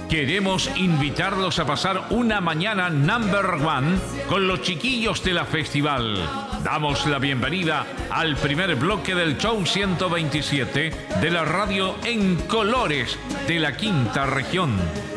Queremos invitarlos a pasar una mañana number one con los chiquillos de la festival. Damos la bienvenida al primer bloque del show 127 de la radio en colores de la quinta región.